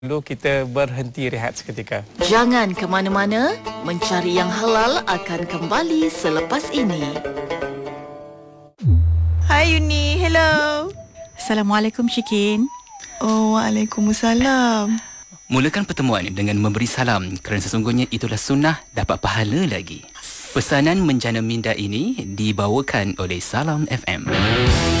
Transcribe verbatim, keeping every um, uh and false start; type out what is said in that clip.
Dulu kita berhenti rehat seketika. Jangan ke mana-mana, Mencari Yang Halal akan kembali selepas ini. Hai Yuni, hello. Assalamualaikum Syikin. Oh, Waalaikumsalam. Mulakan pertemuan dengan memberi salam kerana sesungguhnya itulah sunnah, dapat pahala lagi. Pesanan menjana minda ini dibawakan oleh Salam F M.